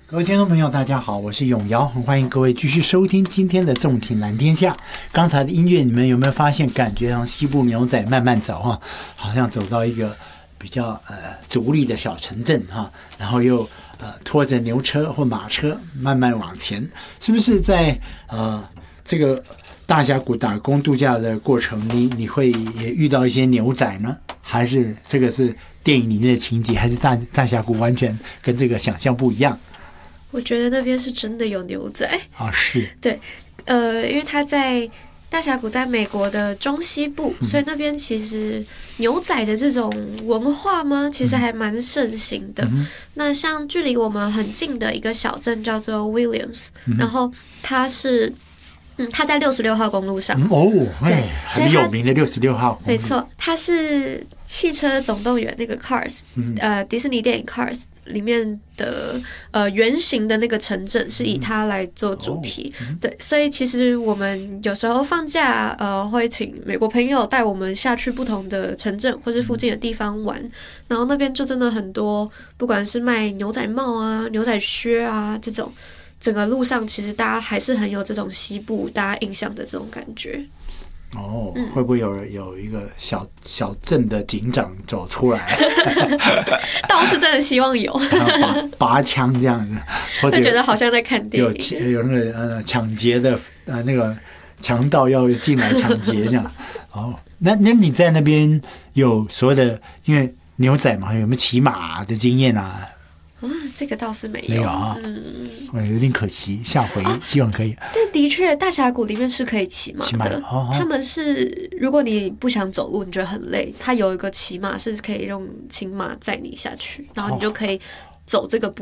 各位听众朋友大家好，我是永尧，很欢迎各位继续收听今天的纵情蓝天下。刚才的音乐你们有没有发现，感觉像西部牛仔慢慢走哈，好像走到一个比较独立的小城镇哈，然后又拖着牛车或马车慢慢往前，是不是在这个大峡谷打工度假的过程，你会也遇到一些牛仔呢？还是这个是电影里面的情节，还是大峡谷完全跟这个想象不一样？ 我觉得那边是真的有牛仔啊，是对，因为他在大峡谷在美国的中西部，所以那边其实牛仔的这种文化吗，其实还蛮盛行的。那像距离我们很近的一个小镇叫做 Williams，然后它是。他在66号公路上对，很有名的66号公路， 没错，它是汽车总动员那个 Cars，迪士尼电影 Cars 里面的原型的那个城镇是以它来做主题，对，所以其实我们有时候放假会请美国朋友带我们下去不同的城镇或是附近的地方玩，然后那边就真的很多，不管是卖牛仔帽啊、牛仔靴啊这种。整个路上其实大家还是很有这种西部大家印象的这种感觉。 会不会有一个小镇的警长走出来？ 倒是真的希望有拔枪这样子，或者觉得好像在看电影，有那个抢劫的那个强盗要进来抢劫这样。那你在那边有所谓的，因为牛仔嘛，有没有骑马的经验啊？ 这个倒是没有， 没有啊，有点可惜，下回希望可以。 但的确，大峡谷里面是可以骑马的。他们是，如果你不想走路，你觉得很累，他有一个骑马是可以用轻马载你下去，然后你就可以走这个步